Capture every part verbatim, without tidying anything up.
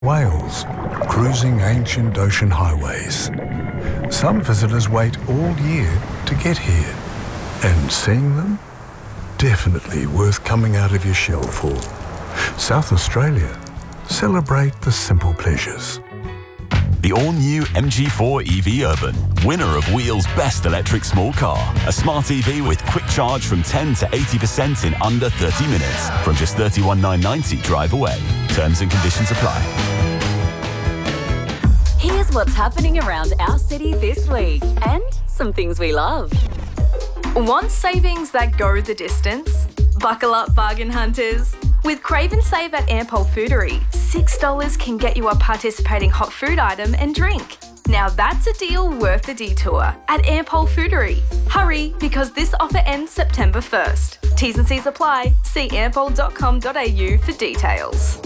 Wales, cruising ancient ocean highways. Some visitors wait all year to get here, and seeing them, definitely worth coming out of your shell for. South Australia, celebrate the simple pleasures. The all-new M G four E V Urban, winner of Wheel's Best Electric Small Car. A smart E V with quick charge from ten to eighty percent in under thirty minutes. From just thirty-one thousand nine hundred ninety drive away. Terms and conditions apply. Here's what's happening around our city this week and some things we love. Want savings that go the distance? Buckle up, bargain hunters. With Crave and Save at Ampol Foodery, six dollars can get you a participating hot food item and drink. Now that's a deal worth the detour at Ampol Foodery. Hurry, because this offer ends September first. T's and C's apply. See ampol dot com dot a u for details.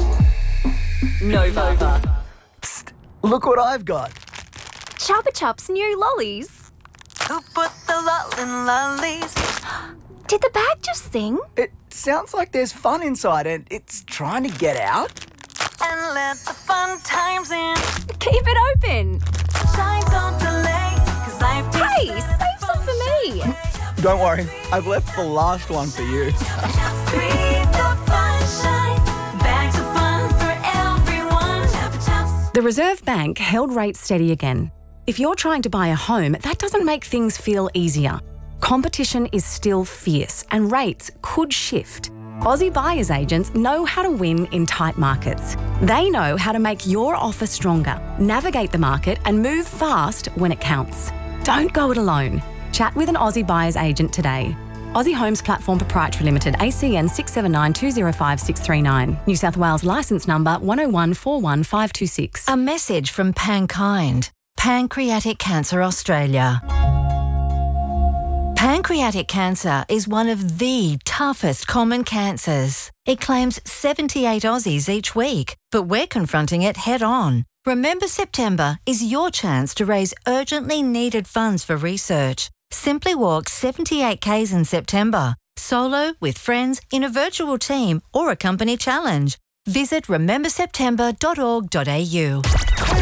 Nova. Psst, look what I've got. Chupa Chups new lollies. Who put the lol in lollies? Did the bag just sing? It sounds like there's fun inside and it's trying to get out. And let the fun times in. Keep it open. Shine, don't delay, 'cause life takes Hey, better save some for me. Don't worry, I've left the last one for you. Breathe the fun shine. Bags of fun for everyone. Chupa Chups. The Reserve Bank held rates steady again. If you're trying to buy a home, that doesn't make things feel easier. Competition is still fierce and rates could shift. Aussie buyers agents know how to win in tight markets. They know how to make your offer stronger, navigate the market and move fast when it counts. Don't go it alone. Chat with an Aussie buyers agent today. Aussie Homes Platform Proprietary Limited, A C N six seven nine two zero five six three nine. New South Wales licence number one oh one four one five two six. A message from Pankind, Pancreatic Cancer Australia. Pancreatic cancer is one of the toughest common cancers. It claims seventy-eight Aussies each week, but we're confronting it head on. Remember September is your chance to raise urgently needed funds for research. Simply walk seventy-eight kays in September, solo, with friends, in a virtual team or a company challenge. Visit remember september dot org dot a u.